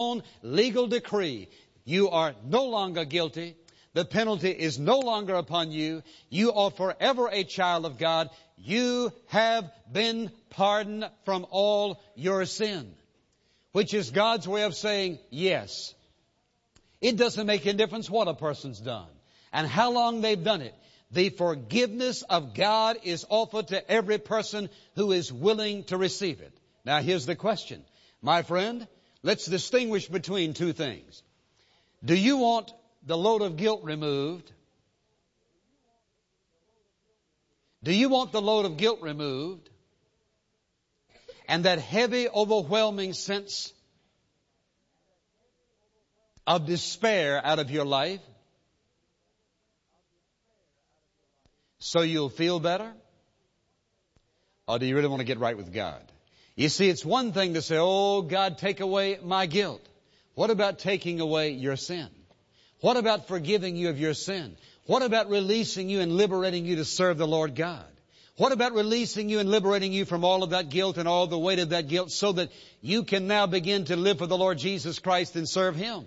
own legal decree. You are no longer guilty. The penalty is no longer upon you. You are forever a child of God. You have been pardoned from all your sin, which is God's way of saying yes. It doesn't make any difference what a person's done and how long they've done it. The forgiveness of God is offered to every person who is willing to receive it. Now here's the question. My friend, let's distinguish between two things. Do you want the load of guilt removed? Do you want the load of guilt removed? And that heavy, overwhelming sense of despair out of your life? So you'll feel better? Or do you really want to get right with God? You see, it's one thing to say, oh, God, take away my guilt. What about taking away your sin? What about forgiving you of your sin? What about releasing you and liberating you to serve the Lord God? What about releasing you and liberating you from all of that guilt and all the weight of that guilt so that you can now begin to live for the Lord Jesus Christ and serve Him?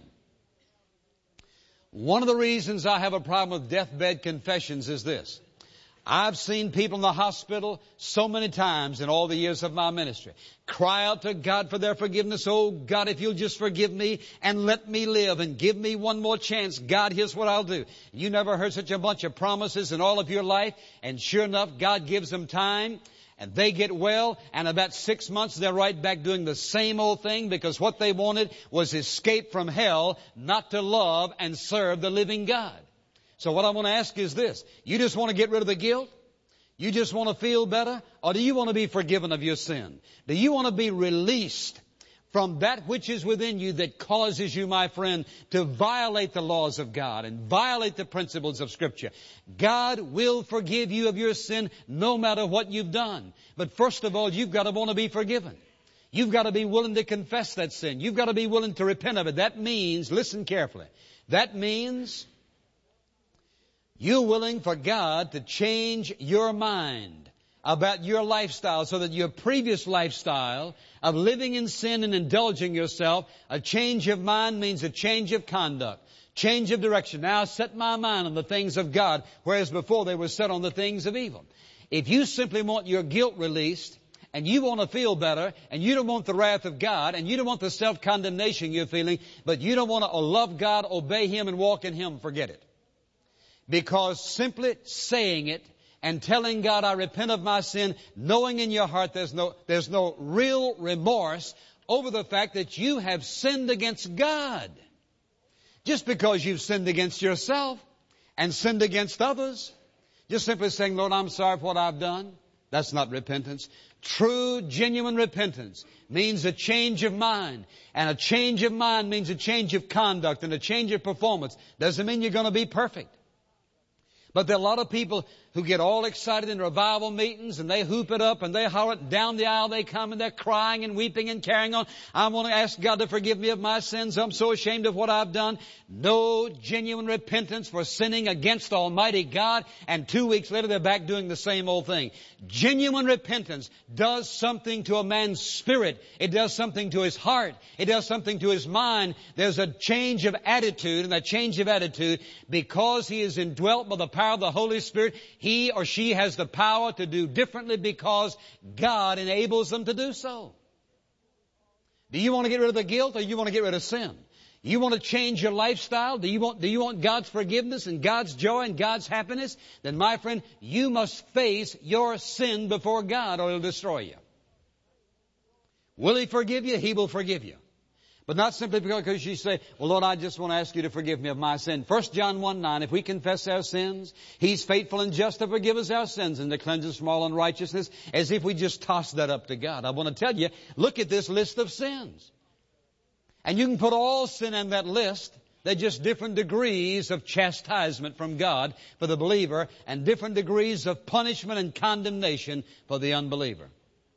One of the reasons I have a problem with deathbed confessions is this. I've seen people in the hospital so many times in all the years of my ministry cry out to God for their forgiveness. Oh, God, if you'll just forgive me and let me live and give me one more chance, God, here's what I'll do. You never heard such a bunch of promises in all of your life, and sure enough, God gives them time, and they get well, and about 6 months they're right back doing the same old thing because what they wanted was escape from hell, not to love and serve the living God. So what I want to ask is this. You just want to get rid of the guilt? You just want to feel better? Or do you want to be forgiven of your sin? Do you want to be released from that which is within you that causes you, my friend, to violate the laws of God and violate the principles of Scripture? God will forgive you of your sin no matter what you've done. But first of all, you've got to want to be forgiven. You've got to be willing to confess that sin. You've got to be willing to repent of it. That means, listen carefully, that means you're willing for God to change your mind about your lifestyle so that your previous lifestyle of living in sin and indulging yourself, a change of mind means a change of conduct, change of direction. Now I set my mind on the things of God, whereas before they were set on the things of evil. If you simply want your guilt released, and you want to feel better, and you don't want the wrath of God, and you don't want the self-condemnation you're feeling, but you don't want to love God, obey Him, and walk in Him, forget it. Because simply saying it and telling God, I repent of my sin, knowing in your heart there's no real remorse over the fact that you have sinned against God. Just because you've sinned against yourself and sinned against others, just simply saying, Lord, I'm sorry for what I've done, that's not repentance. True, genuine repentance means a change of mind. And a change of mind means a change of conduct and a change of performance. Doesn't mean you're going to be perfect. But there are a lot of people who get all excited in revival meetings and they hoop it up and they holler it down the aisle. They come and they're crying and weeping and carrying on. I want to ask God to forgive me of my sins. I'm so ashamed of what I've done. No genuine repentance for sinning against Almighty God. And 2 weeks later they're back doing the same old thing. Genuine repentance does something to a man's spirit. It does something to his heart. It does something to his mind. There's a change of attitude, and that change of attitude, because he is indwelt by the power of the Holy Spirit, he or she has the power to do differently because God enables them to do so. Do you want to get rid of the guilt, or do you want to get rid of sin? You want to change your lifestyle? Do you want God's forgiveness and God's joy and God's happiness? Then, my friend, you must face your sin before God or He'll destroy you. Will He forgive you? He will forgive you. But not simply because you say, well, Lord, I just want to ask you to forgive me of my sin. 1 John 1:9, if we confess our sins, He's faithful and just to forgive us our sins and to cleanse us from all unrighteousness, as if we just toss that up to God. I want to tell you, look at this list of sins. And you can put all sin in that list. They're just different degrees of chastisement from God for the believer and different degrees of punishment and condemnation for the unbeliever.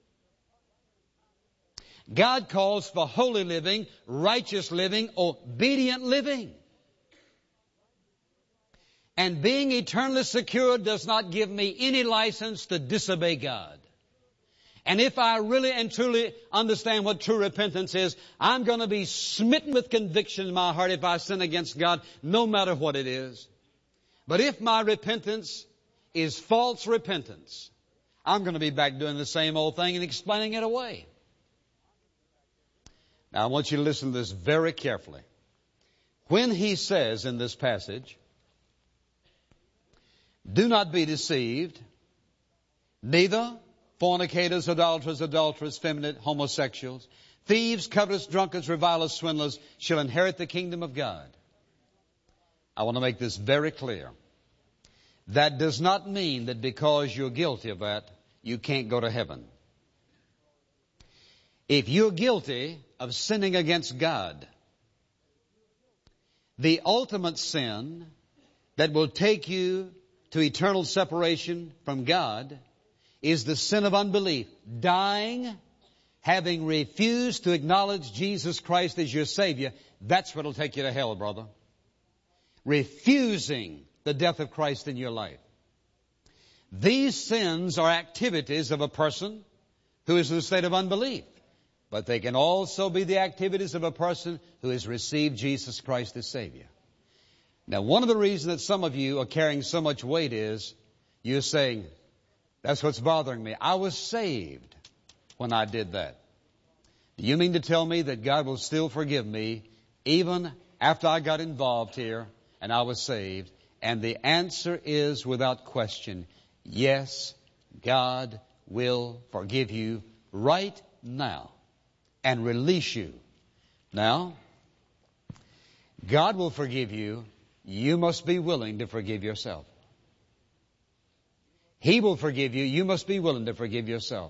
God calls for holy living, righteous living, obedient living. And being eternally secure does not give me any license to disobey God. And if I really and truly understand what true repentance is, I'm going to be smitten with conviction in my heart if I sin against God, no matter what it is. But if my repentance is false repentance, I'm going to be back doing the same old thing and explaining it away. Now, I want you to listen to this very carefully. When he says in this passage, do not be deceived, neither fornicators, idolaters, adulterers, effeminate, homosexuals, thieves, covetous, drunkards, revilers, swindlers shall inherit the kingdom of God. I want to make this very clear. That does not mean that because you're guilty of that, you can't go to heaven. If you're guilty of sinning against God, the ultimate sin that will take you to eternal separation from God is the sin of unbelief. Dying, having refused to acknowledge Jesus Christ as your Savior, that's what will take you to hell, brother. Refusing the death of Christ in your life. These sins are activities of a person who is in a state of unbelief. But they can also be the activities of a person who has received Jesus Christ as Savior. Now, one of the reasons that some of you are carrying so much weight is you're saying, that's what's bothering me. I was saved when I did that. Do you mean to tell me that God will still forgive me even after I got involved here and I was saved? And the answer is without question, yes, God will forgive you right now and release you. Now, God will forgive you. You must be willing to forgive yourself. He will forgive you. You must be willing to forgive yourself.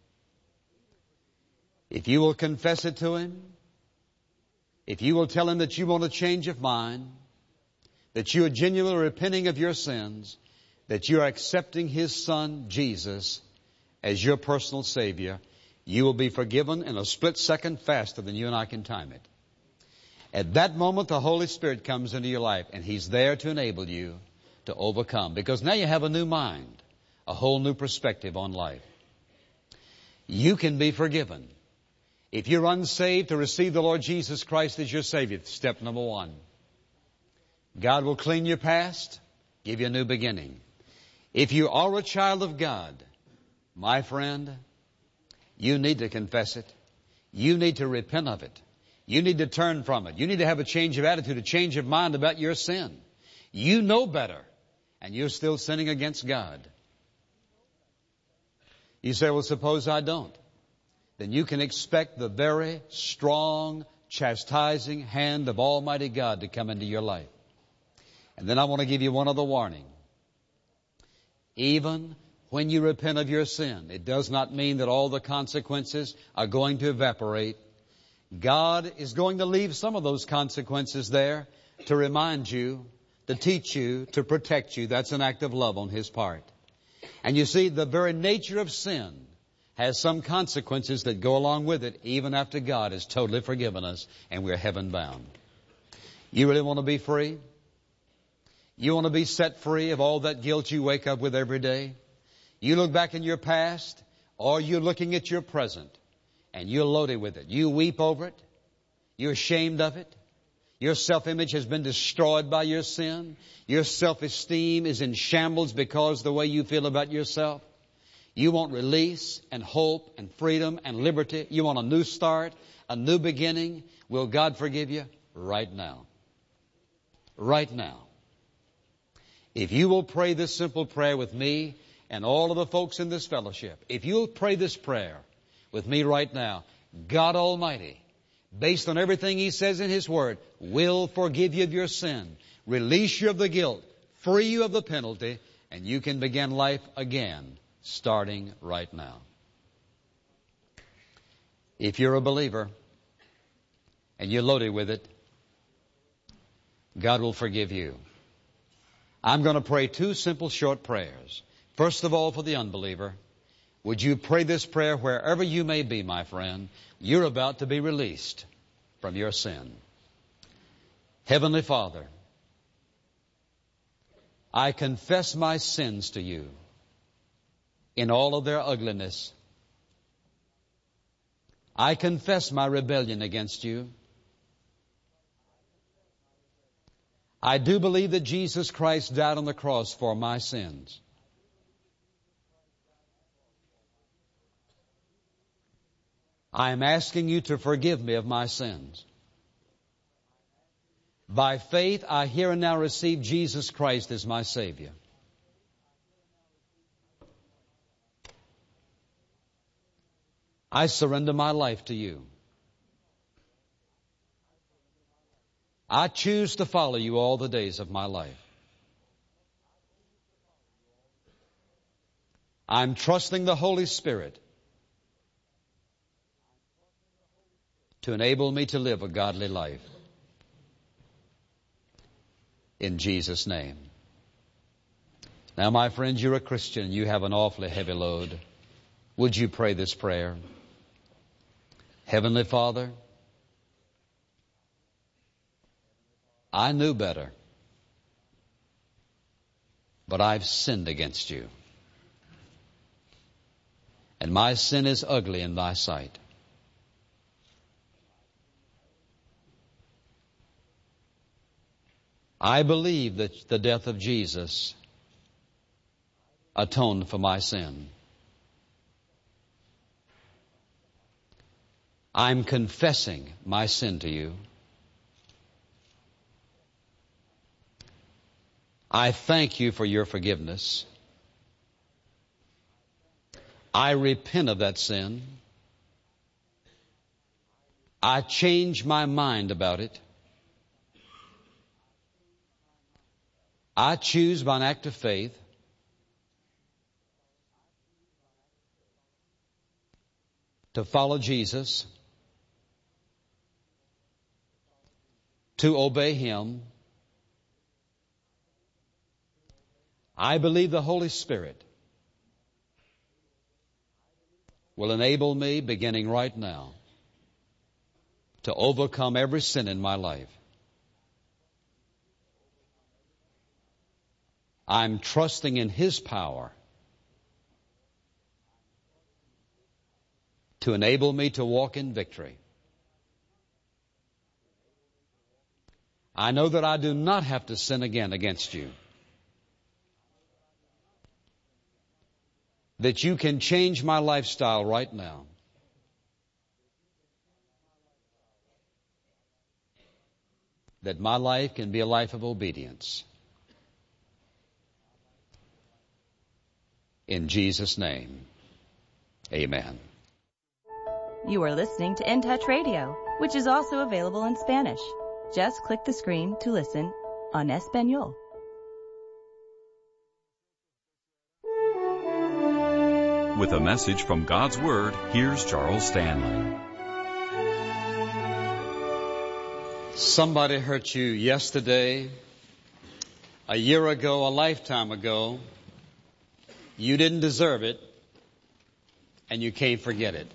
If you will confess it to Him, if you will tell Him that you want a change of mind, that you are genuinely repenting of your sins, that you are accepting His Son, Jesus, as your personal Savior, you will be forgiven in a split second faster than you and I can time it. At that moment, the Holy Spirit comes into your life, and He's there to enable you to overcome. Because now you have a new mind, a whole new perspective on life. You can be forgiven. If you're unsaved, to receive the Lord Jesus Christ as your Savior, step number one. God will clean your past, give you a new beginning. If you are a child of God, my friend, you need to confess it. You need to repent of it. You need to turn from it. You need to have a change of attitude, a change of mind about your sin. You know better, and you're still sinning against God. You say, well, suppose I don't. Then you can expect the very strong, chastising hand of Almighty God to come into your life. And then I want to give you one other warning. Even when you repent of your sin, it does not mean that all the consequences are going to evaporate. God is going to leave some of those consequences there to remind you, to teach you, to protect you. That's an act of love on His part. And you see, the very nature of sin has some consequences that go along with it, even after God has totally forgiven us and we're heaven bound. You really want to be free? You want to be set free of all that guilt you wake up with every day? You look back in your past, or you're looking at your present, and you're loaded with it. You weep over it. You're ashamed of it. Your self-image has been destroyed by your sin. Your self-esteem is in shambles because of the way you feel about yourself. You want release and hope and freedom and liberty. You want a new start, a new beginning. Will God forgive you? Right now. Right now. If you will pray this simple prayer with me and all of the folks in this fellowship, if you'll pray this prayer with me right now, God Almighty, based on everything He says in His Word, will forgive you of your sin, release you of the guilt, free you of the penalty, and you can begin life again, starting right now. If you're a believer and you're loaded with it, God will forgive you. I'm going to pray two simple short prayers. First of all, for the unbeliever, would you pray this prayer wherever you may be, my friend? You're about to be released from your sin. Heavenly Father, I confess my sins to you in all of their ugliness I confess my rebellion against you. I do believe that Jesus Christ died on the cross for my sins. I am asking you to forgive me of my sins. By faith, I here and now receive Jesus Christ as my Savior. I surrender my life to you. I choose to follow you all the days of my life. I'm trusting the Holy Spirit to enable me to live a godly life. In Jesus' name. Now, my friends, you're a Christian. You have an awfully heavy load. Would you pray this prayer? Heavenly Father, I knew better, but I've sinned against you. And my sin is ugly in thy sight. I believe that the death of Jesus atoned for my sin. I'm confessing my sin to you. I thank you for your forgiveness. I repent of that sin. I change my mind about it. I choose by an act of faith to follow Jesus, to obey Him. I believe the Holy Spirit will enable me, beginning right now, to overcome every sin in my life. I'm trusting in His power to enable me to walk in victory. I know that I do not have to sin again against you. That you can change my lifestyle right now. That my life can be a life of obedience. In Jesus' name, amen. You are listening to In Touch Radio, which is also available in Spanish. Just click the screen to listen en español. With a message from God's Word, here's Charles Stanley. Somebody hurt you yesterday, a year ago, a lifetime ago. You didn't deserve it, and you can't forget it.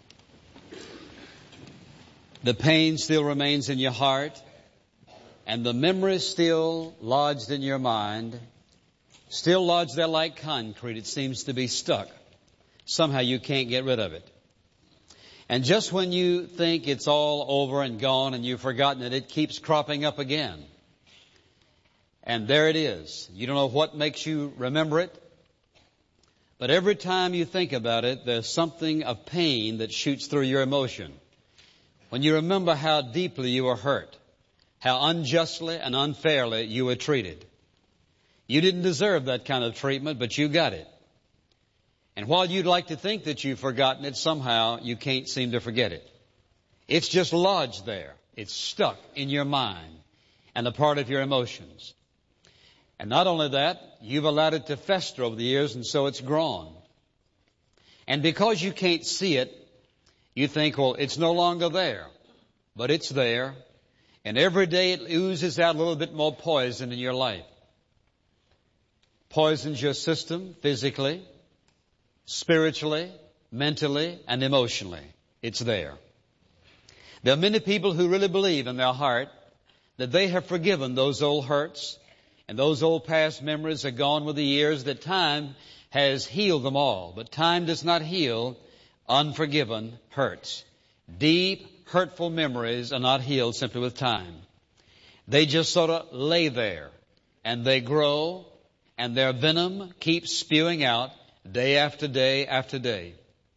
The pain still remains in your heart, and the memory still lodged in your mind, still lodged there like concrete. It seems to be stuck. Somehow you can't get rid of it. And just when you think it's all over and gone and you've forgotten it, it keeps cropping up again. And there it is. You don't know what makes you remember it. But every time you think about it, there's something of pain that shoots through your emotion. When you remember how deeply you were hurt, how unjustly and unfairly you were treated. You didn't deserve that kind of treatment, but you got it. And while you'd like to think that you've forgotten it, somehow you can't seem to forget it. It's just lodged there. It's stuck in your mind and a part of your emotions. And not only that, you've allowed it to fester over the years, and so it's grown. And because you can't see it, you think, well, it's no longer there. But it's there. And every day it oozes out a little bit more poison in your life. Poisons your system physically, spiritually, mentally, and emotionally. It's there. There are many people who really believe in their heart that they have forgiven those old hurts, and those old past memories are gone with the years, that time has healed them all. But time does not heal unforgiven hurts. Deep, hurtful memories are not healed simply with time. They just sort of lay there, and they grow, and their venom keeps spewing out day after day after day.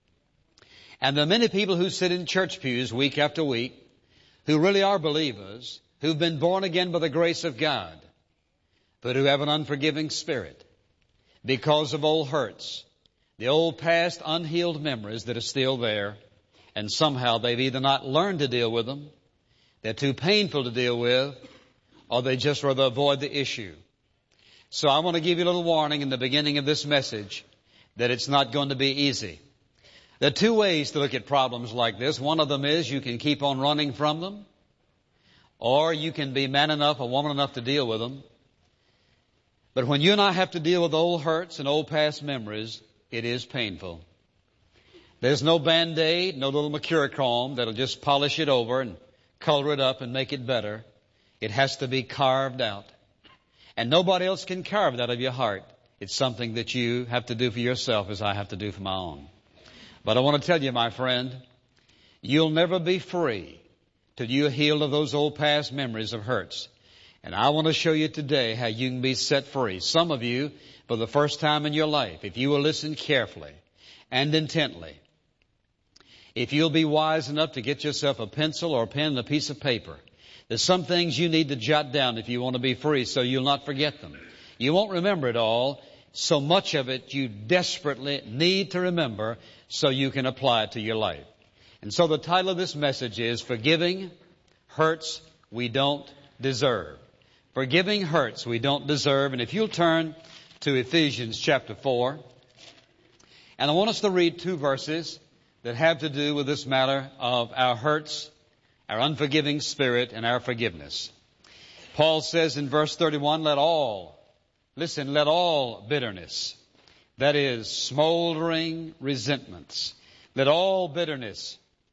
And there are many people who sit in church pews week after week who really are believers, who've been born again by the grace of God, but who have an unforgiving spirit because of old hurts, the old past unhealed memories that are still there, and somehow they've either not learned to deal with them, they're too painful to deal with, or they just rather avoid the issue. So I want to give you a little warning in the beginning of this message that it's not going to be easy. There are two ways to look at problems like this. One of them is you can keep on running from them, or you can be man enough or woman enough to deal with them. But when you and I have to deal with old hurts and old past memories, it is painful. There's no Band-Aid, no little Mercurochrome that'll just polish it over and color it up and make it better. It has to be carved out. And nobody else can carve that out of your heart. It's something that you have to do for yourself as I have to do for my own. But I want to tell you, my friend, you'll never be free till you're healed of those old past memories of hurts. And I want to show you today how you can be set free. Some of you, for the first time in your life, if you will listen carefully and intently, if you'll be wise enough to get yourself a pencil or a pen and a piece of paper, there's some things you need to jot down if you want to be free so you'll not forget them. You won't remember it all. So much of it you desperately need to remember so you can apply it to your life. And so the title of this message is Forgiving Hurts We Don't Deserve. Forgiving hurts we don't deserve. And if you'll turn to Ephesians chapter 4, and I want us to read two verses that have to do with this matter of our hurts, our unforgiving spirit, and our forgiveness. Paul says in verse 31, let all bitterness, that is, smoldering resentments, let all bitterness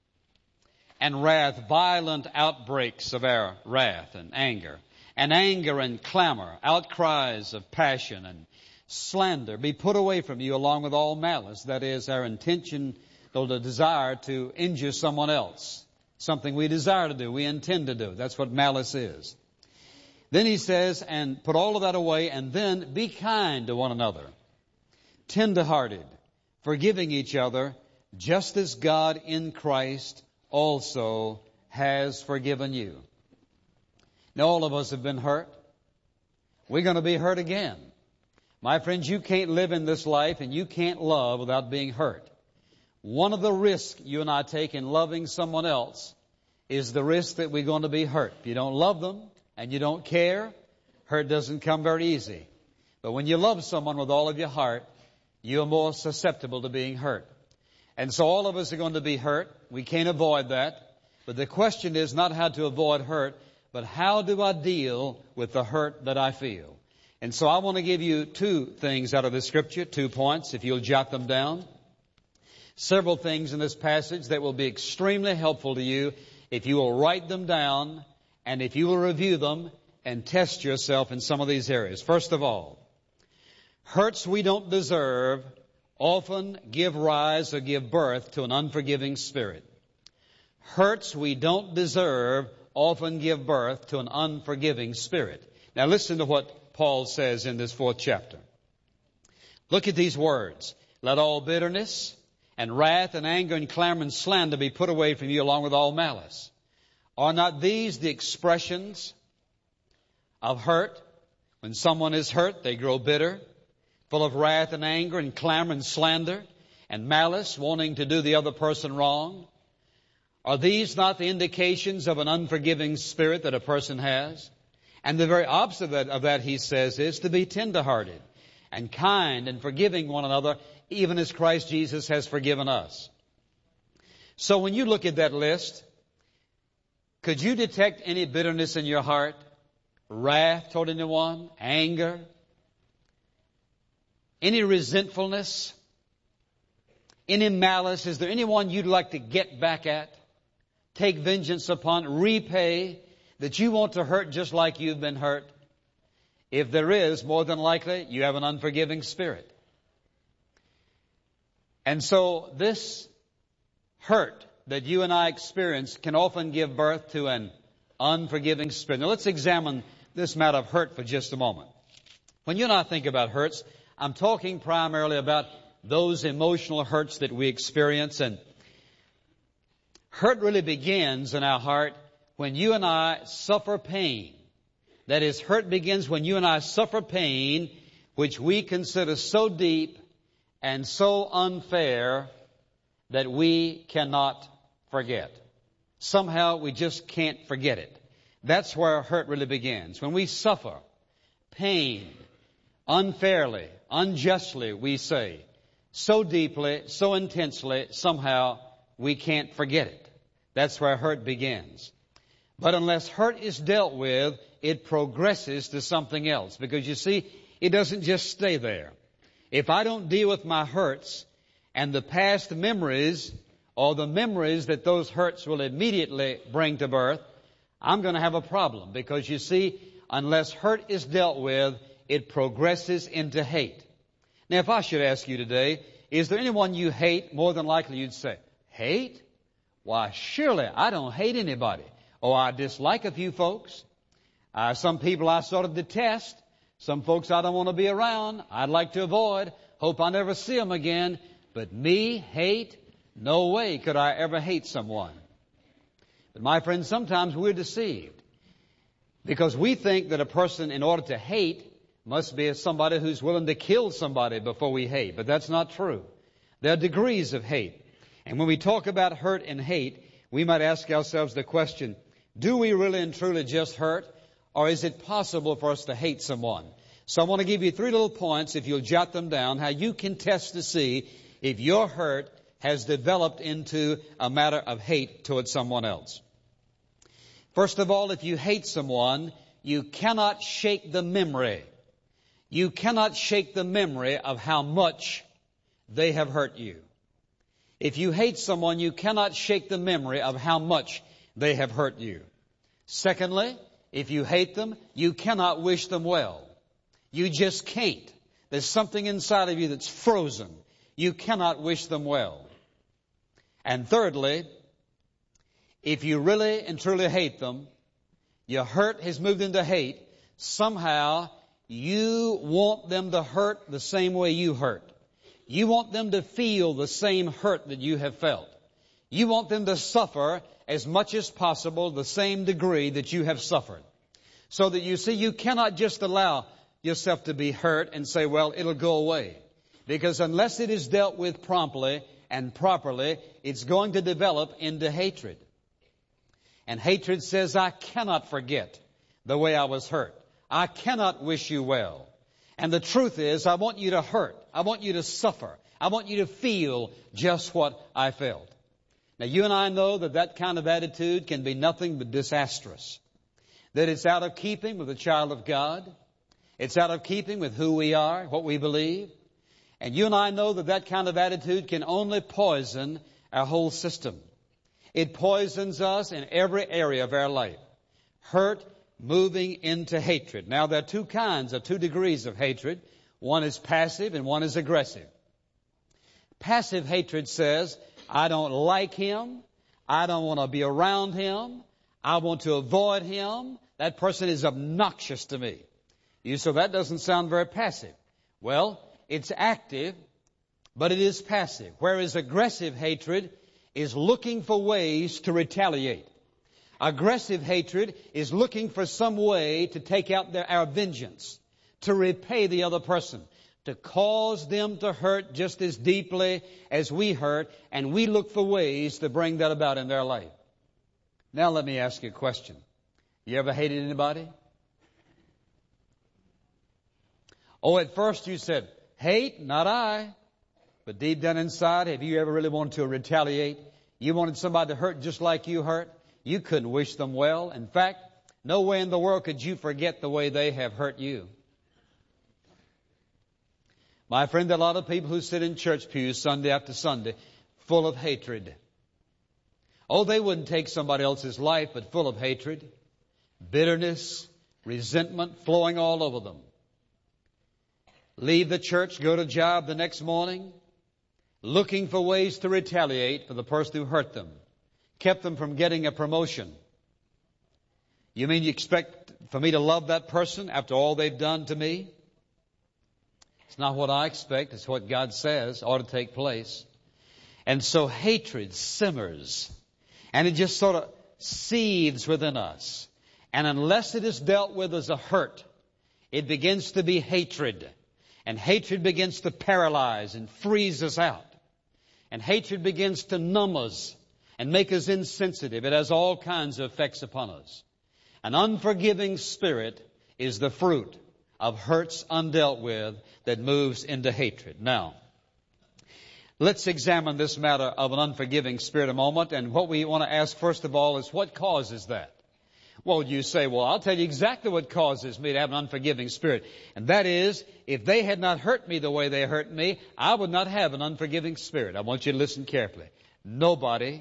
and wrath, violent outbreaks of our wrath and anger and clamor, outcries of passion and slander be put away from you along with all malice, that is, our intention or the desire to injure someone else. Something we desire to do, we intend to do. That's what malice is. Then he says, and put all of that away, and then be kind to one another, tender-hearted, forgiving each other, just as God in Christ also has forgiven you. Now, all of us have been hurt. We're going to be hurt again. My friends, you can't live in this life and you can't love without being hurt. One of the risks you and I take in loving someone else is the risk that we're going to be hurt. If you don't love them and you don't care, hurt doesn't come very easy. But when you love someone with all of your heart, you're more susceptible to being hurt. And so all of us are going to be hurt. We can't avoid that. But the question is not how to avoid hurt, but how do I deal with the hurt that I feel? And so I want to give you two things out of the Scripture, 2 points, if you'll jot them down. Several things in this passage that will be extremely helpful to you if you will write them down and if you will review them and test yourself in some of these areas. First of all, hurts we don't deserve often give rise or give birth to an unforgiving spirit. Hurts we don't deserve often give birth to an unforgiving spirit. Now listen to what Paul says in this 4th chapter. Look at these words. Let all bitterness and wrath and anger and clamor and slander be put away from you along with all malice. Are not these the expressions of hurt? When someone is hurt, they grow bitter, full of wrath and anger and clamor and slander and malice, wanting to do the other person wrong. Are these not the indications of an unforgiving spirit that a person has? And the very opposite of that, he says, is to be tender-hearted and kind and forgiving one another, even as Christ Jesus has forgiven us. So when you look at that list, could you detect any bitterness in your heart? Wrath toward anyone? Anger? Any resentfulness? Any malice? Is there anyone you'd like to get back at? Take vengeance upon, repay, that you want to hurt just like you've been hurt? If there is, more than likely, you have an unforgiving spirit. And so this hurt that you and I experience can often give birth to an unforgiving spirit. Now let's examine this matter of hurt for just a moment. When you and I think about hurts, I'm talking primarily about those emotional hurts that we experience. And hurt really begins in our heart when you and I suffer pain. That is, hurt begins when you and I suffer pain which we consider so deep and so unfair that we cannot forget. Somehow we just can't forget it. That's where hurt really begins. When we suffer pain unfairly, unjustly, we say, so deeply, so intensely, somehow we can't forget it. That's where hurt begins. But unless hurt is dealt with, it progresses to something else. Because you see, it doesn't just stay there. If I don't deal with my hurts and the past memories or the memories that those hurts will immediately bring to birth, I'm going to have a problem. Because you see, unless hurt is dealt with, it progresses into hate. Now, if I should ask you today, is there anyone you hate? More than likely you'd say, hate? Why, surely I don't hate anybody. Oh, I dislike a few folks. Some people I sort of detest. Some folks I don't want to be around. I'd like to avoid. Hope I never see them again. But me, hate? No way could I ever hate someone. But my friends, sometimes we're deceived. Because we think that a person, in order to hate, must be somebody who's willing to kill somebody before we hate. But that's not true. There are degrees of hate. And when we talk about hurt and hate, we might ask ourselves the question, do we really and truly just hurt? Or is it possible for us to hate someone? So I want to give you 3 little points, if you'll jot them down, how you can test to see if your hurt has developed into a matter of hate towards someone else. First of all, if you hate someone, you cannot shake the memory. You cannot shake the memory of how much they have hurt you. If you hate someone, you cannot shake the memory of how much they have hurt you. Secondly, if you hate them, you cannot wish them well. You just can't. There's something inside of you that's frozen. You cannot wish them well. And thirdly, if you really and truly hate them, your hurt has moved into hate, somehow you want them to hurt the same way you hurt. You want them to feel the same hurt that you have felt. You want them to suffer as much as possible the same degree that you have suffered. So that you see, you cannot just allow yourself to be hurt and say, well, it'll go away. Because unless it is dealt with promptly and properly, it's going to develop into hatred. And hatred says, I cannot forget the way I was hurt. I cannot wish you well. And the truth is, I want you to hurt. I want you to suffer. I want you to feel just what I felt. Now, you and I know that that kind of attitude can be nothing but disastrous. That it's out of keeping with a child of God. It's out of keeping with who we are, what we believe. And you and I know that that kind of attitude can only poison our whole system. It poisons us in every area of our life. Hurt moving into hatred. Now, there are 2 degrees of hatred. One is passive and one is aggressive. Passive hatred says, I don't like him. I don't want to be around him. I want to avoid him. That person is obnoxious to me. So that doesn't sound very passive. Well, it's active, but it is passive. Whereas aggressive hatred is looking for ways to retaliate. Aggressive hatred is looking for some way to take out our vengeance, to repay the other person, to cause them to hurt just as deeply as we hurt, and we look for ways to bring that about in their life. Now let me ask you a question. You ever hated anybody? Oh, at first you said, hate, not I. But deep down inside, have you ever really wanted to retaliate? You wanted somebody to hurt just like you hurt? You couldn't wish them well. In fact, no way in the world could you forget the way they have hurt you. My friend, there are a lot of people who sit in church pews Sunday after Sunday full of hatred. Oh, they wouldn't take somebody else's life, but full of hatred, bitterness, resentment flowing all over them. Leave the church, go to job the next morning, looking for ways to retaliate for the person who hurt them. kept them from getting a promotion. You mean you expect for me to love that person after all they've done to me? It's not what I expect. It's what God says ought to take place. And so hatred simmers, and it just sort of seethes within us. And unless it is dealt with as a hurt, it begins to be hatred. And hatred begins to paralyze and freeze us out. And hatred begins to numb us and make us insensitive. It has all kinds of effects upon us. An unforgiving spirit is the fruit of hurts undealt with that moves into hatred. Now, let's examine this matter of an unforgiving spirit a moment. And what we want to ask first of all is, what causes that? Well, you say, well, I'll tell you exactly what causes me to have an unforgiving spirit. And that is, if they had not hurt me the way they hurt me, I would not have an unforgiving spirit. I want you to listen carefully. Nobody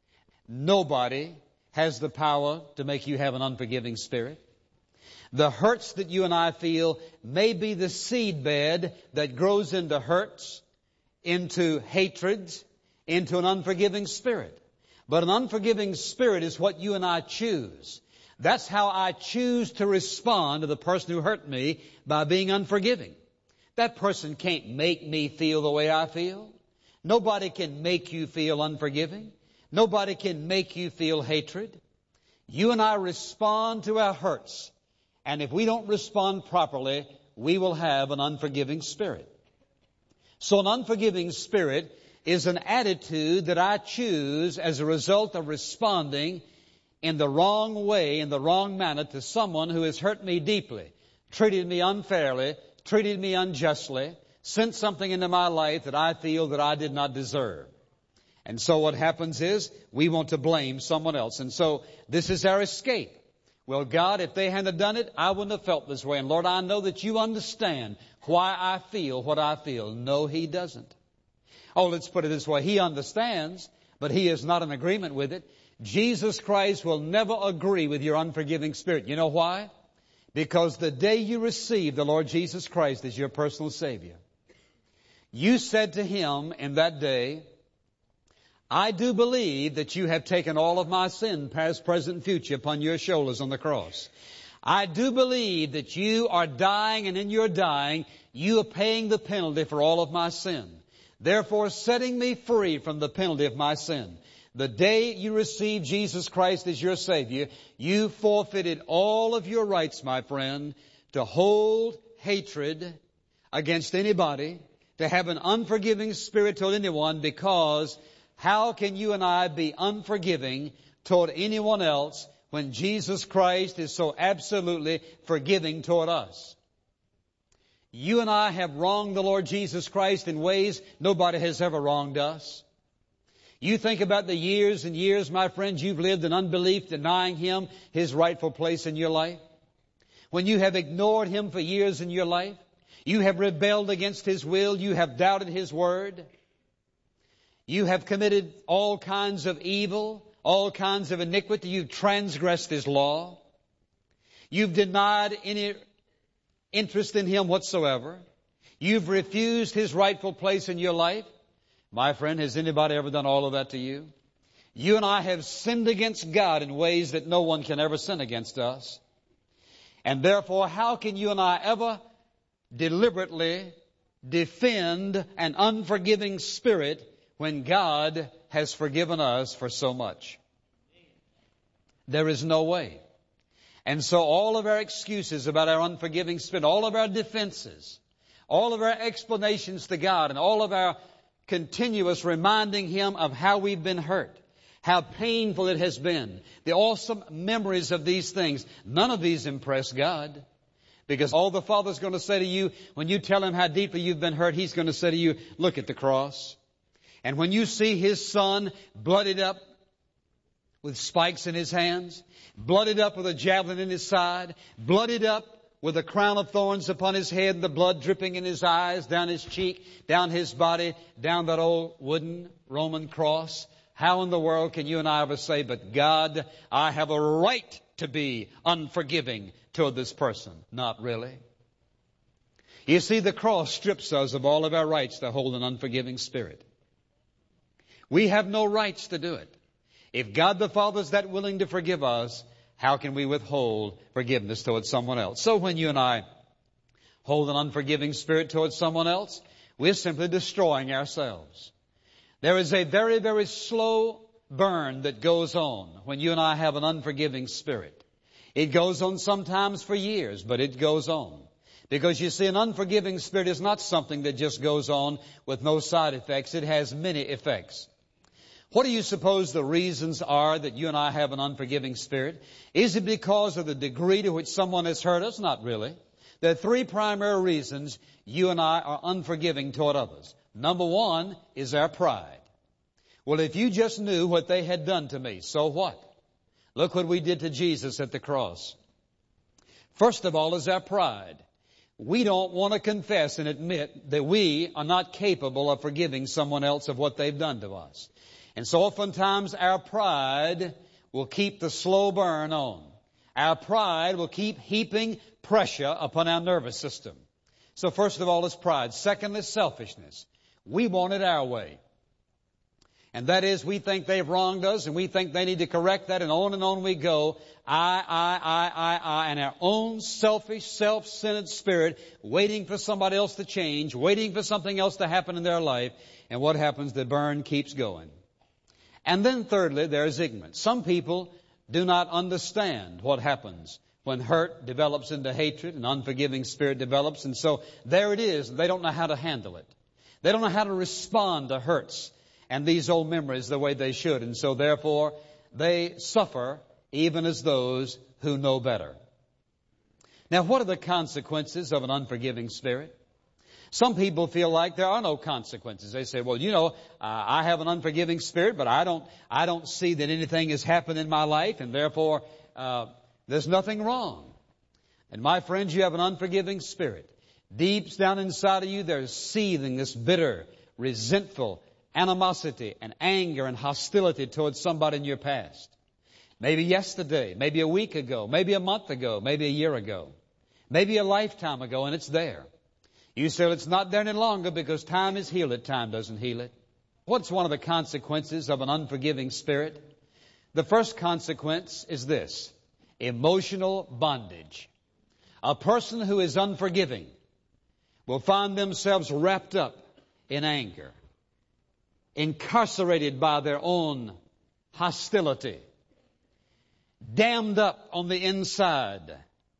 has the power to make you have an unforgiving spirit. The hurts that you and I feel may be the seed bed that grows into hurts, into hatreds, into an unforgiving spirit. But an unforgiving spirit is what you and I choose. That's how I choose to respond to the person who hurt me, by being unforgiving. That person can't make me feel the way I feel. Nobody can make you feel unforgiving. Nobody can make you feel hatred. You and I respond to our hurts. And if we don't respond properly, we will have an unforgiving spirit. So an unforgiving spirit is an attitude that I choose as a result of responding in the wrong way, in the wrong manner, to someone who has hurt me deeply, treated me unfairly, treated me unjustly, sent something into my life that I feel that I did not deserve. And so what happens is we want to blame someone else. And so this is our escape. Well, God, if they hadn't done it, I wouldn't have felt this way. And Lord, I know that you understand why I feel what I feel. No, He doesn't. Oh, let's put it this way. He understands, but He is not in agreement with it. Jesus Christ will never agree with your unforgiving spirit. You know why? Because the day you received the Lord Jesus Christ as your personal Savior, you said to Him in that day, I do believe that you have taken all of my sin, past, present, and future, upon your shoulders on the cross. I do believe that you are dying, and in your dying, you are paying the penalty for all of my sin, therefore setting me free from the penalty of my sin. The day you received Jesus Christ as your Savior, you forfeited all of your rights, my friend, to hold hatred against anybody, to have an unforgiving spirit toward anyone, because how can you and I be unforgiving toward anyone else when Jesus Christ is so absolutely forgiving toward us? You and I have wronged the Lord Jesus Christ in ways nobody has ever wronged us. You think about the years and years, my friends, you've lived in unbelief, denying Him His rightful place in your life. When you have ignored Him for years in your life, you have rebelled against His will, you have doubted His word, you have committed all kinds of evil, all kinds of iniquity, you've transgressed His law, you've denied any interest in Him whatsoever, you've refused His rightful place in your life. My friend, has anybody ever done all of that to you? You and I have sinned against God in ways that no one can ever sin against us. And therefore, how can you and I ever deliberately defend an unforgiving spirit when God has forgiven us for so much? There is no way. And so all of our excuses about our unforgiving spirit, all of our defenses, all of our explanations to God, and all of our continuous reminding Him of how we've been hurt, how painful it has been, the awesome memories of these things, none of these impress God. Because all the Father's going to say to you, when you tell Him how deeply you've been hurt, He's going to say to you, look at the cross. And when you see His Son bloodied up with spikes in His hands, bloodied up with a javelin in His side, bloodied up with a crown of thorns upon His head, and the blood dripping in His eyes, down His cheek, down His body, down that old wooden Roman cross, how in the world can you and I ever say, but God, I have a right to be unforgiving toward this person? Not really. You see, the cross strips us of all of our rights to hold an unforgiving spirit. We have no rights to do it. If God the Father is that willing to forgive us, how can we withhold forgiveness towards someone else? So when you and I hold an unforgiving spirit towards someone else, we're simply destroying ourselves. There is a very, very slow burn that goes on when you and I have an unforgiving spirit. It goes on sometimes for years, but it goes on. Because you see, an unforgiving spirit is not something that just goes on with no side effects. It has many effects. What do you suppose the reasons are that you and I have an unforgiving spirit? Is it because of the degree to which someone has hurt us? Not really. There are three primary reasons you and I are unforgiving toward others. Number one is our pride. Well, if you just knew what they had done to me, so what? Look what we did to Jesus at the cross. First of all is our pride. We don't want to confess and admit that we are not capable of forgiving someone else of what they've done to us. And so oftentimes our pride will keep the slow burn on. Our pride will keep heaping pressure upon our nervous system. So first of all is pride. Second is selfishness. We want it our way. And that is, we think they've wronged us and we think they need to correct that, and on we go. I, and our own selfish, self-centered spirit waiting for somebody else to change, waiting for something else to happen in their life. And what happens? The burn keeps going. And then thirdly, there's ignorance. Some people do not understand what happens when hurt develops into hatred and unforgiving spirit develops. And so there it is. They don't know how to handle it. They don't know how to respond to hurts and these old memories the way they should. And so therefore, they suffer even as those who know better. Now, what are the consequences of an unforgiving spirit? Some people feel like there are no consequences. They say, well, I have an unforgiving spirit, but I don't see that anything has happened in my life, and therefore there's nothing wrong. And my friends, you have an unforgiving spirit. Deep down inside of you, there's seething this bitter, resentful animosity and anger and hostility towards somebody in your past. Maybe yesterday, maybe a week ago, maybe a month ago, maybe a year ago, maybe a lifetime ago, and it's there. You say, well, it's not there any longer because time has healed it. Time doesn't heal it. What's one of the consequences of an unforgiving spirit? The first consequence is this: emotional bondage. A person who is unforgiving will find themselves wrapped up in anger, incarcerated by their own hostility, dammed up on the inside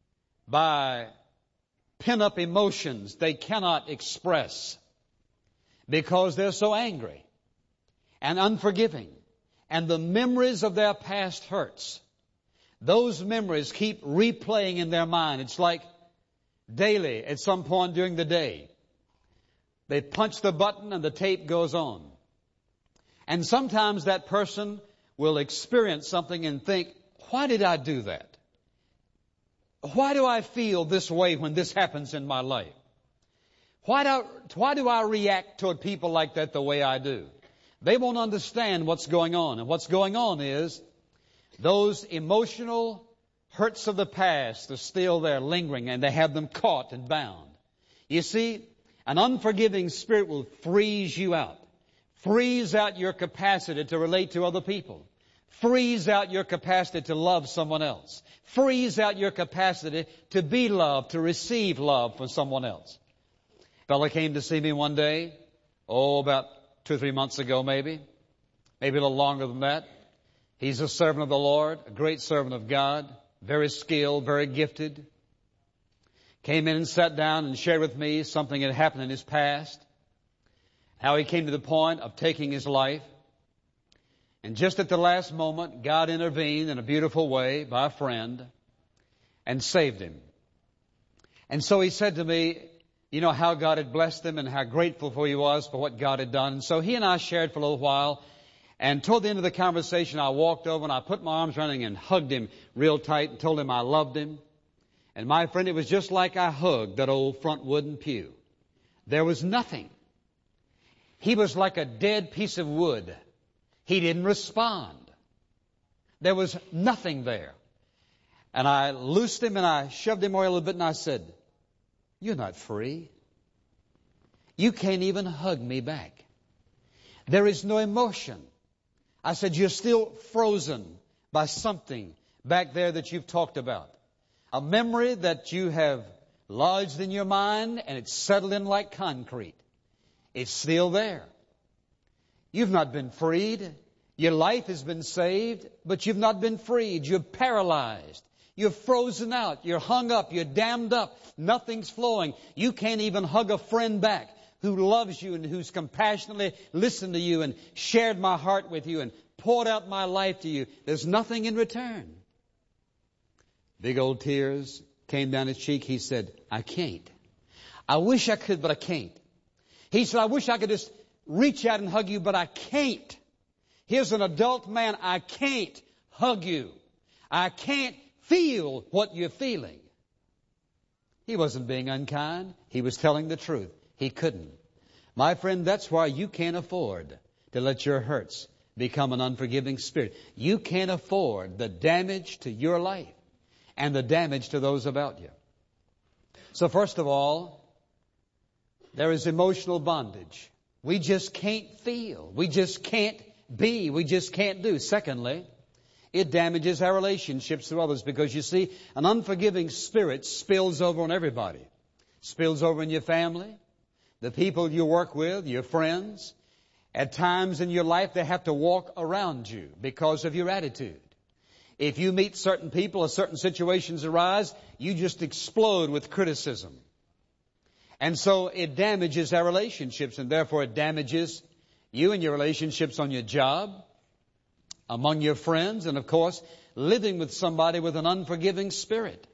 by pent-up emotions they cannot express because they're so angry and unforgiving. And the memories of their past hurts, those memories keep replaying in their mind. It's like daily, at some point during the day, they punch the button and the tape goes on. And sometimes that person will experience something and think, why did I do that? Why do I feel this way when this happens in my life? Why do I react toward people like that the way I do? They won't understand what's going on. And what's going on is those emotional hurts of the past are still there lingering, and they have them caught and bound. You see, an unforgiving spirit will freeze you out. Freeze out your capacity to relate to other people. Freeze out your capacity to love someone else. Freeze out your capacity to be loved, to receive love from someone else. A fellow came to see me one day, about 2 or 3 months ago maybe a little longer than that. He's a servant of the Lord, a great servant of God, very skilled, very gifted. Came in and sat down and shared with me something that had happened in his past, how he came to the point of taking his life. And just at the last moment, God intervened in a beautiful way by a friend and saved him. And so he said to me, how God had blessed him and how grateful he was for what God had done. And so he and I shared for a little while. And toward the end of the conversation, I walked over and I put my arms around him and hugged him real tight and told him I loved him. And my friend, it was just like I hugged that old front wooden pew. There was nothing. He was like a dead piece of wood. He didn't respond. There was nothing there. And I loosed him and I shoved him away a little bit and I said, you're not free. You can't even hug me back. There is no emotion. I said, you're still frozen by something back there that you've talked about. A memory that you have lodged in your mind and it's settled in like concrete. It's still there. You've not been freed. Your life has been saved, but you've not been freed. You're paralyzed. You're frozen out. You're hung up. You're dammed up. Nothing's flowing. You can't even hug a friend back who loves you and who's compassionately listened to you and shared my heart with you and poured out my life to you. There's nothing in return. Big old tears came down his cheek. He said, I can't. I wish I could, but I can't. He said, I wish I could just reach out and hug you, but I can't. Here's an adult man. I can't hug you. I can't feel what you're feeling. He wasn't being unkind. He was telling the truth. He couldn't. My friend, that's why you can't afford to let your hurts become an unforgiving spirit. You can't afford the damage to your life and the damage to those about you. So first of all, there is emotional bondage. We just can't feel. We just can't be. We just can't do. Secondly, it damages our relationships to others because, you see, an unforgiving spirit spills over on everybody. Spills over in your family, the people you work with, your friends. At times in your life, they have to walk around you because of your attitude. If you meet certain people or certain situations arise, you just explode with criticism. And so it damages our relationships, and therefore it damages you and your relationships on your job, among your friends, and of course, living with somebody with an unforgiving spirit.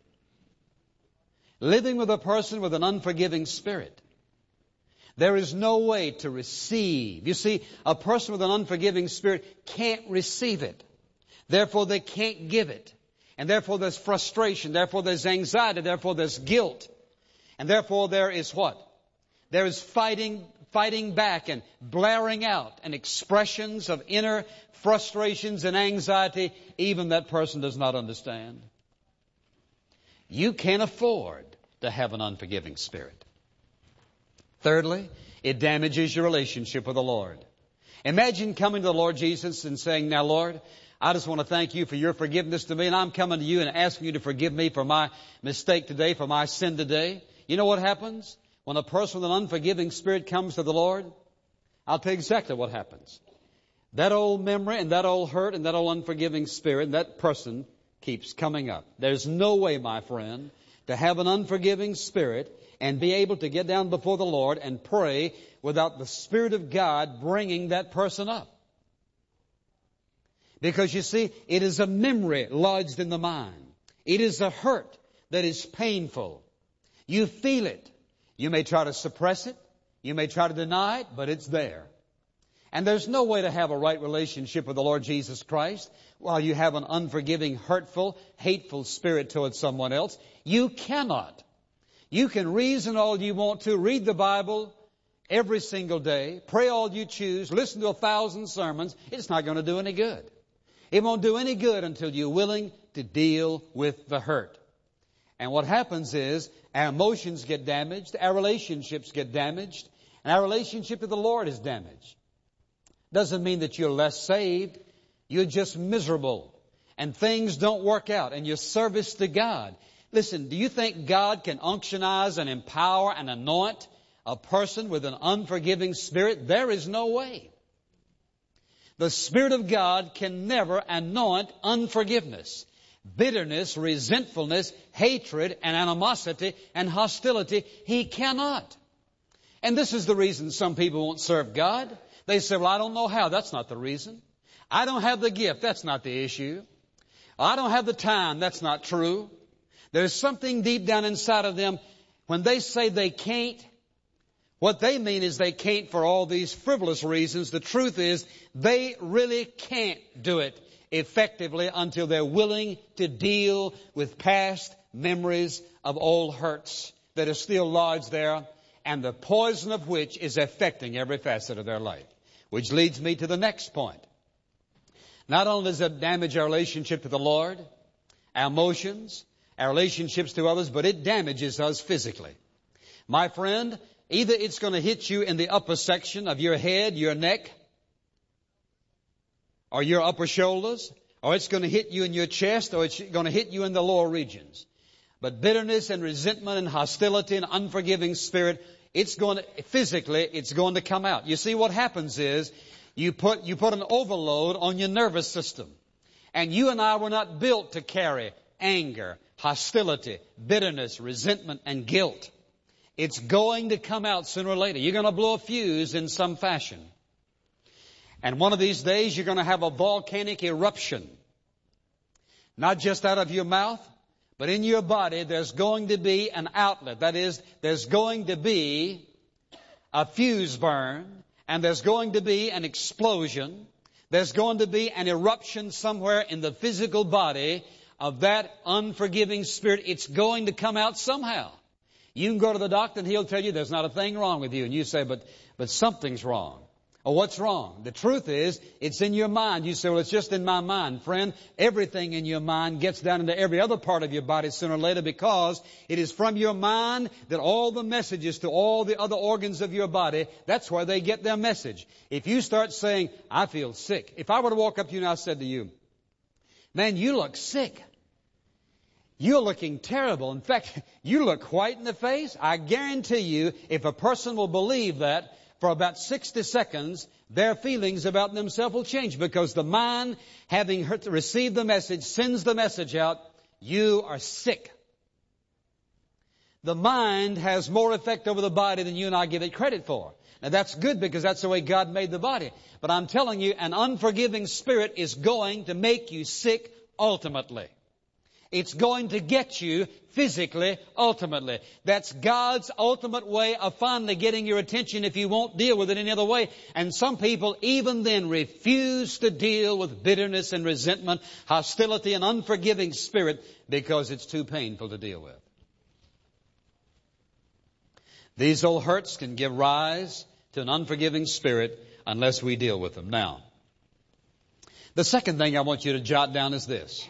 Living with a person with an unforgiving spirit. There is no way to receive. You see, a person with an unforgiving spirit can't receive it. Therefore, they can't give it. And therefore, there's frustration. Therefore, there's anxiety. Therefore, there's guilt. And therefore, there is what? There is fighting back and blaring out and expressions of inner frustrations and anxiety even that person does not understand. You can't afford to have an unforgiving spirit. Thirdly, it damages your relationship with the Lord. Imagine coming to the Lord Jesus and saying, now, Lord, I just want to thank you for your forgiveness to me, and I'm coming to you and asking you to forgive me for my mistake today, for my sin today. You know what happens? When a person with an unforgiving spirit comes to the Lord, I'll tell you exactly what happens. That old memory and that old hurt and that old unforgiving spirit, that person keeps coming up. There's no way, my friend, to have an unforgiving spirit and be able to get down before the Lord and pray without the Spirit of God bringing that person up. Because you see, it is a memory lodged in the mind. It is a hurt that is painful. You feel it. You may try to suppress it. You may try to deny it, but it's there. And there's no way to have a right relationship with the Lord Jesus Christ while you have an unforgiving, hurtful, hateful spirit towards someone else. You cannot. You can reason all you want to, read the Bible every single day, pray all you choose, listen to 1,000 sermons. It's not going to do any good. It won't do any good until you're willing to deal with the hurt. And what happens is our emotions get damaged, our relationships get damaged, and our relationship with the Lord is damaged. Doesn't mean that you're less saved. You're just miserable. And things don't work out. And your service to God. Listen, do you think God can unctionize and empower and anoint a person with an unforgiving spirit? There is no way. The Spirit of God can never anoint unforgiveness, bitterness, resentfulness, hatred, and animosity and hostility. He cannot. And this is the reason some people won't serve God. They say, well, I don't know how. That's not the reason. I don't have the gift. That's not the issue. I don't have the time. That's not true. There's something deep down inside of them. When they say they can't, what they mean is they can't for all these frivolous reasons. The truth is they really can't do it effectively until they're willing to deal with past memories of old hurts that are still lodged there, and the poison of which is affecting every facet of their life. Which leads me to the next point. Not only does it damage our relationship to the Lord, our emotions, our relationships to others, but it damages us physically. My friend, either it's going to hit you in the upper section of your head, your neck, or your upper shoulders, or it's going to hit you in your chest, or it's going to hit you in the lower regions. But bitterness and resentment and hostility and unforgiving spirit, it's going to come out. You see, what happens is you put an overload on your nervous system. And you and I were not built to carry anger, hostility, bitterness, resentment, and guilt. It's going to come out sooner or later. You're going to blow a fuse in some fashion. And one of these days you're going to have a volcanic eruption. Not just out of your mouth, but in your body there's going to be an outlet. That is, there's going to be a fuse burn, and there's going to be an explosion. There's going to be an eruption somewhere in the physical body of that unforgiving spirit. It's going to come out somehow. You can go to the doctor and he'll tell you there's not a thing wrong with you. And you say, but something's wrong. Oh, what's wrong? The truth is, it's in your mind. You say, well, it's just in my mind. Friend, everything in your mind gets down into every other part of your body sooner or later, because it is from your mind that all the messages to all the other organs of your body, that's where they get their message. If you start saying, I feel sick. If I were to walk up to you and I said to you, man, you look sick. You're looking terrible. In fact, you look white in the face. I guarantee you, if a person will believe that, for about 60 seconds, their feelings about themselves will change, because the mind, having received the message, sends the message out, you are sick. The mind has more effect over the body than you and I give it credit for. Now that's good, because that's the way God made the body. But I'm telling you, an unforgiving spirit is going to make you sick ultimately. It's going to get you physically, ultimately. That's God's ultimate way of finally getting your attention if you won't deal with it any other way. And some people even then refuse to deal with bitterness and resentment, hostility and unforgiving spirit, because it's too painful to deal with. These old hurts can give rise to an unforgiving spirit unless we deal with them. Now, the second thing I want you to jot down is this.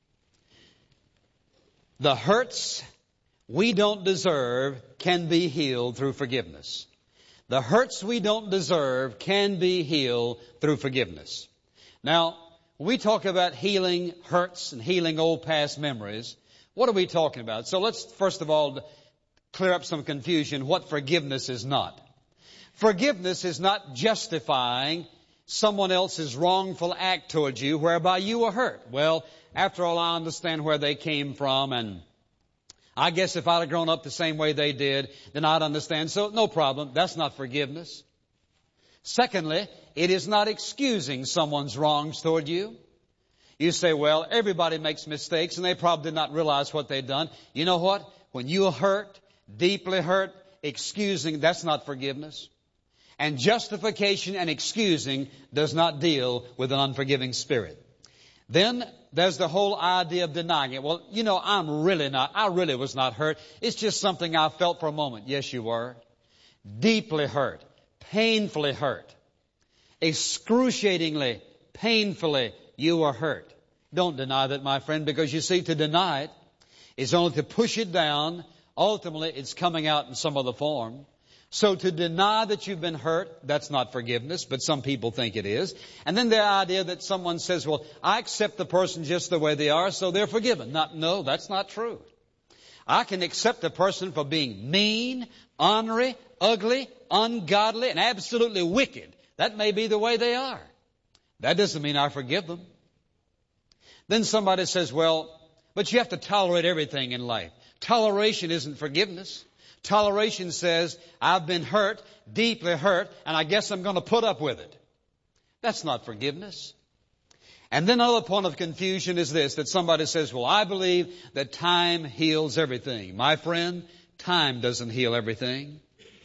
The hurts we don't deserve can be healed through forgiveness. The hurts we don't deserve can be healed through forgiveness. Now, when we talk about healing hurts and healing old past memories, what are we talking about? So let's first of all clear up some confusion what forgiveness is not. Forgiveness is not justifying someone else's wrongful act towards you whereby you were hurt. Well, after all, I understand where they came from, and I guess if I'd have grown up the same way they did, then I'd understand. So no problem. That's not forgiveness. Secondly, it is not excusing someone's wrongs toward you. You say, well, everybody makes mistakes, and they probably did not realize what they'd done. You know what? When you're hurt, deeply hurt, excusing, that's not forgiveness. And justification and excusing does not deal with an unforgiving spirit. Then there's the whole idea of denying it. Well, you know, I really was not hurt. It's just something I felt for a moment. Yes, you were. Deeply hurt. Painfully hurt. Excruciatingly, painfully, you were hurt. Don't deny that, my friend, because you see, to deny it is only to push it down. Ultimately, it's coming out in some other form. So to deny that you've been hurt, that's not forgiveness, but some people think it is. And then the idea that someone says, well, I accept the person just the way they are, so they're forgiven. No, that's not true. I can accept a person for being mean, ornery, ugly, ungodly, and absolutely wicked. That may be the way they are. That doesn't mean I forgive them. Then somebody says, well, but you have to tolerate everything in life. Toleration isn't forgiveness. Toleration says, I've been hurt, deeply hurt, and I guess I'm going to put up with it. That's not forgiveness. And then another point of confusion is this, that somebody says, well, I believe that time heals everything. My friend, time doesn't heal everything.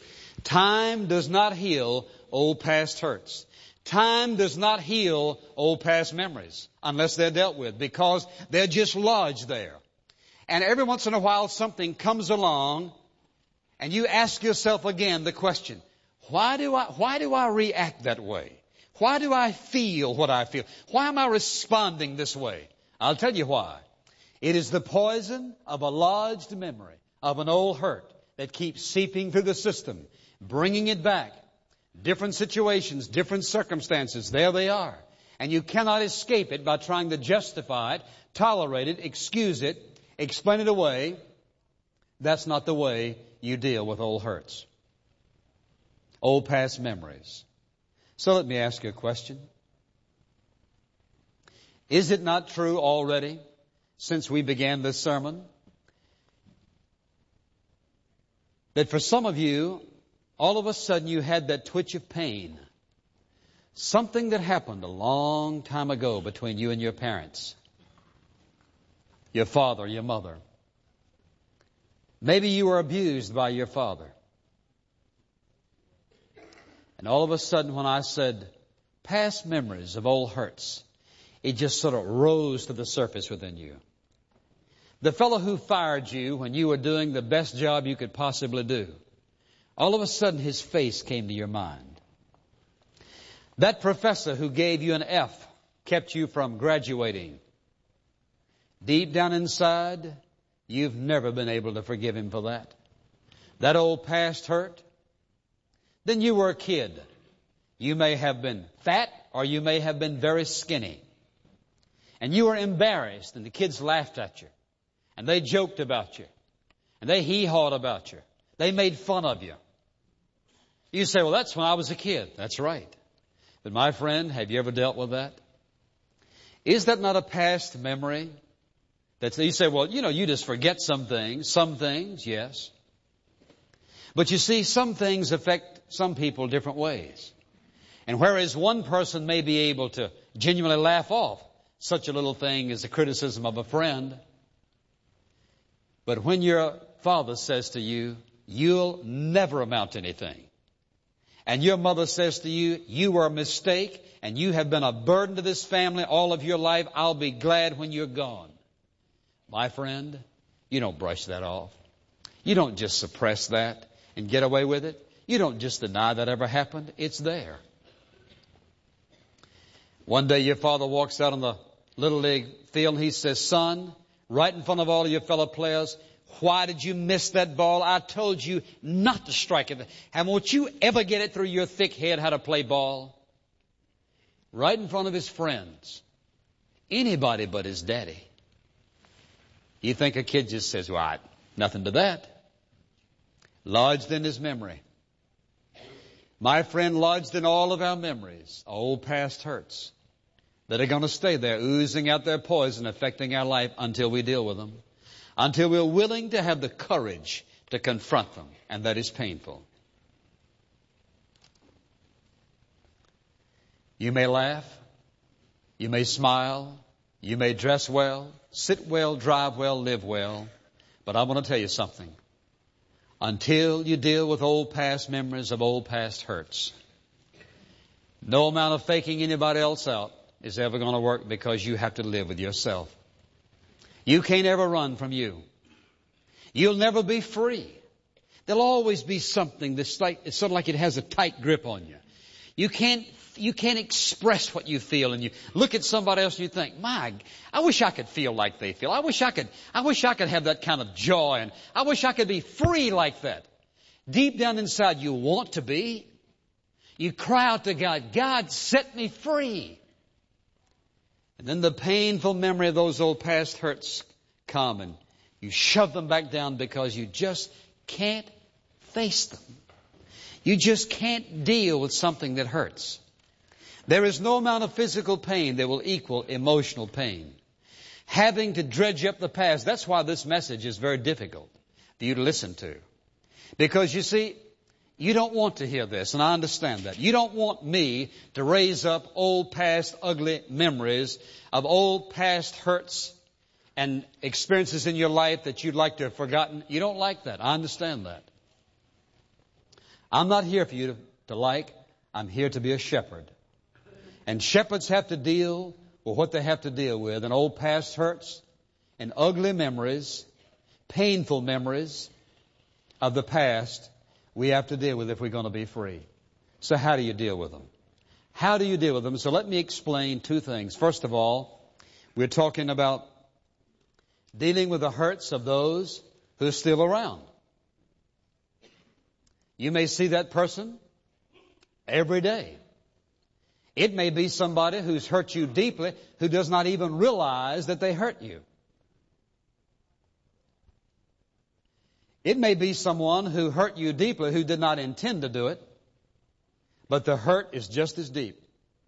Time does not heal old past hurts. Time does not heal old past memories unless they're dealt with, because they're just lodged there. And every once in a while something comes along, and you ask yourself again the question, why do I react that way? Why do I feel what I feel? Why am I responding this way? I'll tell you why. It is the poison of a lodged memory of an old hurt that keeps seeping through the system, bringing it back. Different situations, different circumstances, there they are. And you cannot escape it by trying to justify it, tolerate it, excuse it, explain it away. That's not the way you deal with old hurts, old past memories. So let me ask you a question. Is it not true already, since we began this sermon, that for some of you, all of a sudden you had that twitch of pain? Something that happened a long time ago between you and your parents, your father, your mother. Maybe you were abused by your father. And all of a sudden when I said past memories of old hurts, it just sort of rose to the surface within you. The fellow who fired you when you were doing the best job you could possibly do, all of a sudden his face came to your mind. That professor who gave you an F, kept you from graduating. Deep down inside, you've never been able to forgive him for that. That old past hurt. Then you were a kid. You may have been fat or you may have been very skinny. And you were embarrassed and the kids laughed at you. And they joked about you. And they hee-hawed about you. They made fun of you. You say, well, that's when I was a kid. That's right. But my friend, have you ever dealt with that? Is that not a past memory? You say, well, you just forget some things. Some things, yes. But you see, some things affect some people different ways. And whereas one person may be able to genuinely laugh off such a little thing as a criticism of a friend, but when your father says to you, you'll never amount to anything, and your mother says to you, you were a mistake and you have been a burden to this family all of your life, I'll be glad when you're gone. My friend, you don't brush that off. You don't just suppress that and get away with it. You don't just deny that ever happened. It's there. One day your father walks out on the Little League field and he says, son, right in front of all of your fellow players, why did you miss that ball? I told you not to strike it. And won't you ever get it through your thick head how to play ball? Right in front of his friends. Anybody but his daddy. You think a kid just says, well, nothing to that. Lodged in his memory. My friend, lodged in all of our memories, old past hurts that are going to stay there, oozing out their poison, affecting our life until we deal with them. Until we're willing to have the courage to confront them. And that is painful. You may laugh. You may smile. You may dress well, sit well, drive well, live well. But I want to tell you something. Until you deal with old past memories of old past hurts, no amount of faking anybody else out is ever going to work, because you have to live with yourself. You can't ever run from you. You'll never be free. There'll always be something that's it's sort of like it has a tight grip on you. You can't express what you feel, and you look at somebody else and you think, I wish I could feel like they feel. I wish I could have that kind of joy, and I wish I could be free like that. Deep down inside you want to be. You cry out to God, God, set me free. And then the painful memory of those old past hurts come, and you shove them back down because you just can't face them. You just can't deal with something that hurts. There is no amount of physical pain that will equal emotional pain. Having to dredge up the past, that's why this message is very difficult for you to listen to. Because you see, you don't want to hear this, and I understand that. You don't want me to raise up old past ugly memories of old past hurts and experiences in your life that you'd like to have forgotten. You don't like that. I understand that. I'm not here for you to like. I'm here to be a shepherd. And shepherds have to deal with what they have to deal with, and old past hurts and ugly memories, painful memories of the past we have to deal with if we're going to be free. So how do you deal with them? How do you deal with them? So let me explain two things. First of all, we're talking about dealing with the hurts of those who are still around. You may see that person every day. It may be somebody who's hurt you deeply who does not even realize that they hurt you. It may be someone who hurt you deeply who did not intend to do it, but the hurt is just as deep.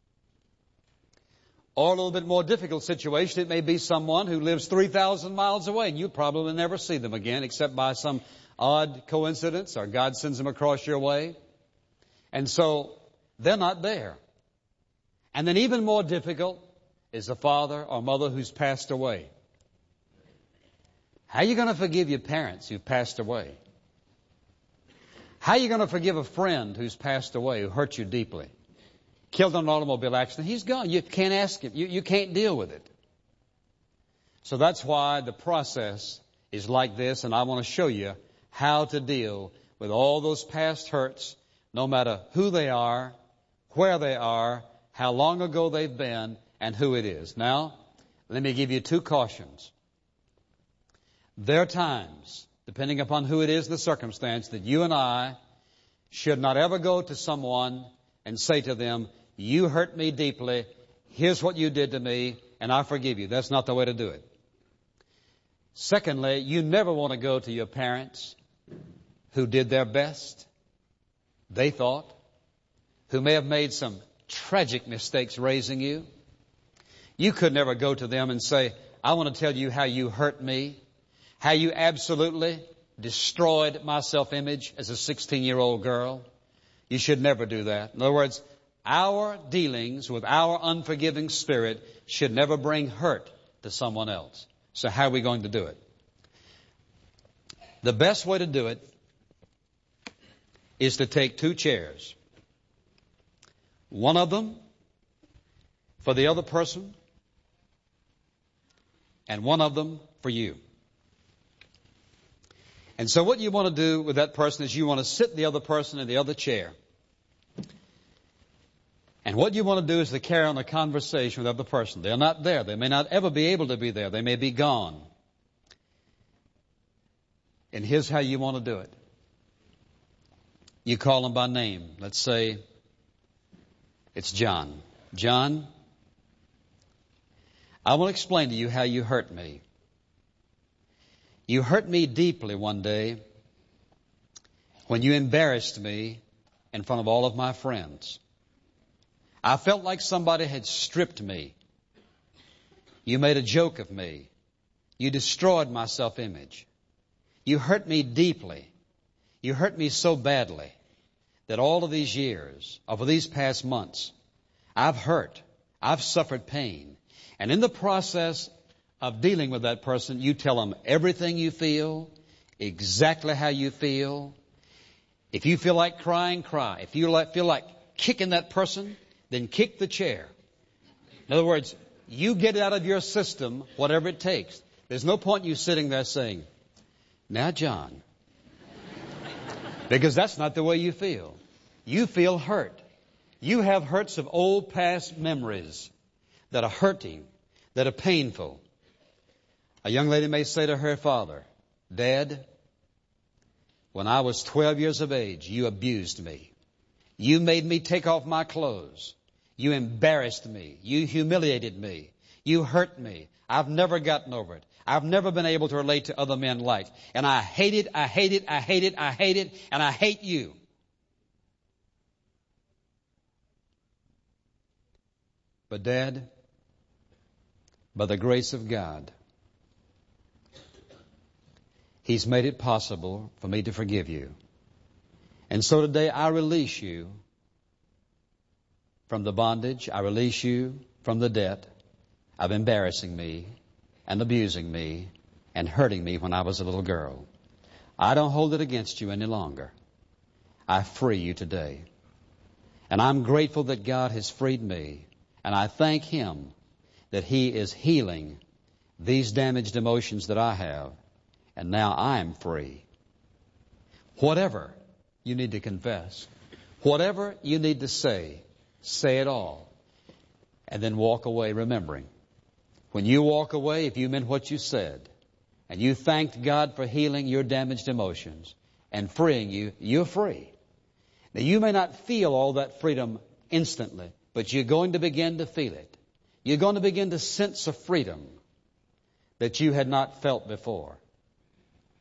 Or a little bit more difficult situation, it may be someone who lives 3,000 miles away and you probably never see them again except by some odd coincidence or God sends them across your way. And so they're not there. And then even more difficult is a father or mother who's passed away. How are you going to forgive your parents who've passed away? How are you going to forgive a friend who's passed away, who hurt you deeply? Killed in an automobile accident. He's gone. You can't ask him. You can't deal with it. So that's why the process is like this, and I want to show you how to deal with all those past hurts, no matter who they are, where they are, how long ago they've been, and who it is. Now, let me give you two cautions. There are times, depending upon who it is, the circumstance, that you and I should not ever go to someone and say to them, you hurt me deeply, here's what you did to me, and I forgive you. That's not the way to do it. Secondly, you never want to go to your parents who did their best, they thought, who may have made some tragic mistakes raising you. You could never go to them and say, I want to tell you how you hurt me, how you absolutely destroyed my self-image as a 16-year-old girl. You should never do that. In other words, our dealings with our unforgiving spirit should never bring hurt to someone else. So how are we going to do it? The best way to do it is to take two chairs. One of them for the other person, and one of them for you. And so what you want to do with that person is you want to sit the other person in the other chair. And what you want to do is to carry on a conversation with the other person. They're not there. They may not ever be able to be there. They may be gone. And here's how you want to do it. You call them by name. Let's say it's John. John, I want to explain to you how you hurt me. You hurt me deeply one day when you embarrassed me in front of all of my friends. I felt like somebody had stripped me. You made a joke of me. You destroyed my self-image. You hurt me deeply. You hurt me so badly that all of these years, over these past months, I've hurt. I've suffered pain. And in the process of dealing with that person, you tell them everything you feel, exactly how you feel. If you feel like crying, cry. If you feel like kicking that person, then kick the chair. In other words, you get it out of your system, whatever it takes. There's no point in you sitting there saying, now, John, because that's not the way you feel. You feel hurt. You have hurts of old past memories that are hurting, that are painful. A young lady may say to her father, Dad, when I was 12 years of age, you abused me. You made me take off my clothes. You embarrassed me. You humiliated me. You hurt me. I've never gotten over it. I've never been able to relate to other men like. And I hate it, I hate it, I hate it, I hate it, and I hate you. But Dad, by the grace of God, He's made it possible for me to forgive you. And so today I release you from the bondage. I release you from the debt of embarrassing me and abusing me and hurting me when I was a little girl. I don't hold it against you any longer. I free you today. And I'm grateful that God has freed me. And I thank Him that He is healing these damaged emotions that I have. And now I'm free. Whatever you need to confess, whatever you need to say it all. And then walk away remembering. When you walk away, if you meant what you said, and you thanked God for healing your damaged emotions and freeing you, you're free. Now, you may not feel all that freedom instantly, but you're going to begin to feel it. You're going to begin to sense a freedom that you had not felt before.